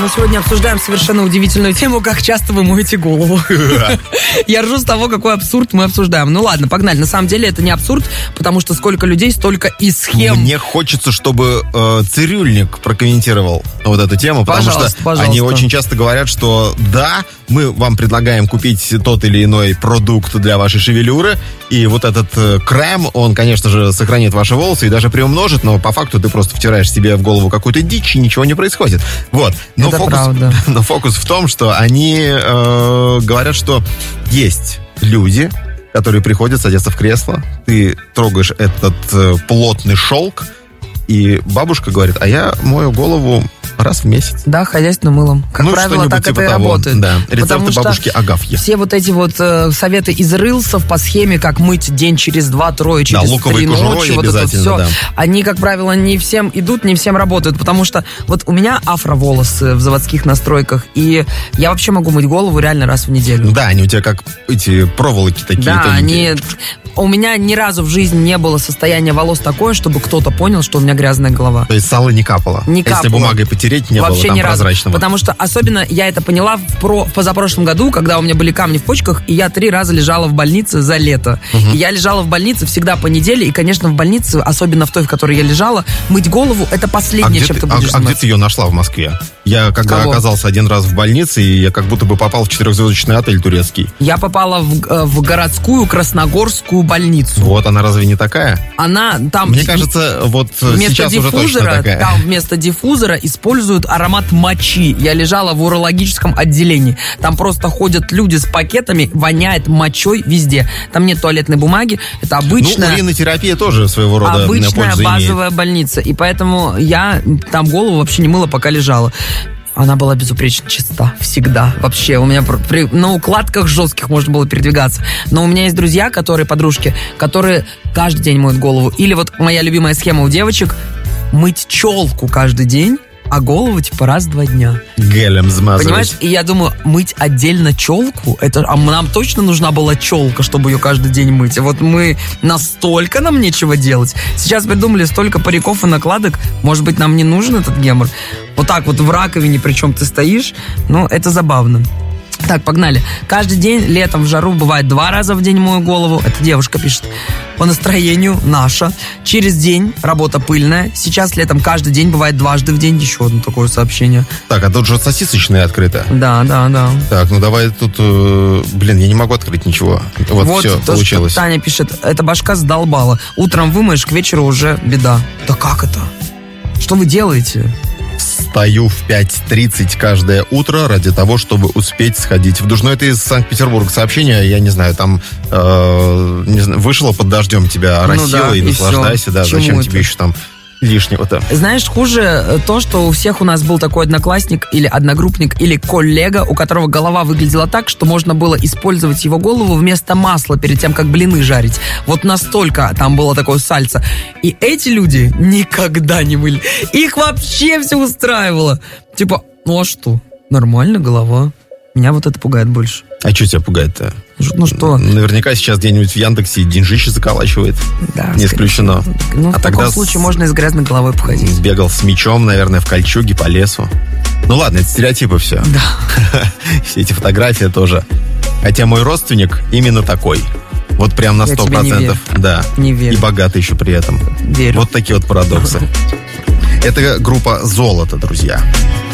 мы сегодня обсуждаем совершенно удивительную тему, как часто вы моете голову. Я ржу с того, какой абсурд мы обсуждаем. Ну ладно, погнали. На самом деле это не абсурд, потому что сколько людей, столько и схем. Мне хочется, чтобы Цирюльник прокомментировал вот эту тему, потому что они очень часто говорят, что да, мы вам предлагаем купить тот или иной продукт для вашей шевелюры, и вот этот крем, он, конечно же, сохранит ваши волосы и даже приумножит, но по факту ты просто втираешь себе в голову какую-то дичь, и ничего не происходит. Вот. Но фокус в том, что они говорят, что есть люди, которые приходят, садятся в кресло, ты трогаешь этот плотный шелк, и бабушка говорит, а я мою голову раз в месяц. Да, хозяйственным мылом. Как правило, так это и работает. Да. Рецепты бабушки Агафьи. Все вот эти вот советы из рилсов по схеме, как мыть день через 2, трое через 3 ночи, вот это все, да. Они, как правило, не всем идут, не всем работают, потому что вот у меня афро-волосы в заводских настройках, и я вообще могу мыть голову реально раз в неделю. Да, они у тебя как эти проволоки такие. Да, они... У меня ни разу в жизни не было состояния волос такое, чтобы кто-то понял, что у меня грязная голова. То есть сало не капало? Не капало. Если бумагой потереть, не вообще было там ни прозрачного? Разу. Потому что особенно я это поняла в позапрошлом году, когда у меня были камни в почках, и я 3 раза лежала в больнице за лето. И я лежала в больнице всегда по неделе, и, конечно, в больнице, особенно в той, в которой я лежала, мыть голову — это последнее, чем ты будешь заниматься. А где ты ее нашла в Москве? Я когда оказался один раз в больнице, и я как будто бы попал в 4-звездочный отель турецкий. Я попала в городскую Красногорскую больницу. Вот, она разве не такая? Она там... Мне кажется, вот сейчас уже точно такая. Там вместо диффузора используют аромат мочи. Я лежала в урологическом отделении. Там просто ходят люди с пакетами, воняет мочой везде. Там нет туалетной бумаги. Это обычная... Ну, уринотерапия тоже своего рода обычная базовая больница. И поэтому я там голову вообще не мыла, пока лежала. Она была безупречно чиста. Всегда. Вообще. У меня на укладках жестких можно было передвигаться. Но у меня есть друзья, подружки, которые каждый день моют голову. Или вот моя любимая схема у девочек — мыть челку каждый день, а голову типа раз в 2 дня. Гелем смазывать. Понимаешь? И я думаю, мыть отдельно челку, а нам точно нужна была челка, чтобы ее каждый день мыть. Вот настолько нам нечего делать. Сейчас придумали столько париков и накладок, может быть, нам не нужен этот гемор. Вот так вот в раковине, причем ты стоишь, это забавно. Так, погнали. Каждый день летом в жару бывает 2 раза в день мою голову. Это девушка пишет. По настроению наша. Через день работа пыльная. Сейчас летом каждый день бывает 2 раза в день. Еще одно такое сообщение. Так, а тут же сосисочная открыта. Да. Так, давай тут... я не могу открыть ничего. Вот все, то, получилось. Что Таня пишет. Эта башка задолбала. Утром вымоешь, к вечеру уже беда. Да как это? Что вы делаете? Встаю в 5:30 каждое утро ради того, чтобы успеть сходить в душ. Это из Санкт-Петербурга сообщение, я не знаю, там вышло под дождем, тебя оросило, и наслаждайся, да, зачем тебе еще там лишнего-то. Знаешь, хуже то, что у всех у нас был такой одноклассник или одногруппник или коллега, у которого голова выглядела так, что можно было использовать его голову вместо масла перед тем, как блины жарить. Вот настолько там было такое сальце. И эти люди никогда не мыли. Их вообще все устраивало. Типа, а что? Нормально голова. Меня вот это пугает больше. А что тебя пугает-то? Что? Наверняка сейчас где-нибудь в Яндексе деньжище заколачивает. Да, не исключено. В таком случае можно и с грязной головой походить. Бегал с мечом, наверное, в кольчуге по лесу. Ладно, это стереотипы все. Да. Все эти фотографии тоже. Хотя мой родственник именно такой. Вот прям на 100%. Да. Не верю. И богатый еще при этом. Верю. Вот такие вот парадоксы. Это группа «Золото», друзья.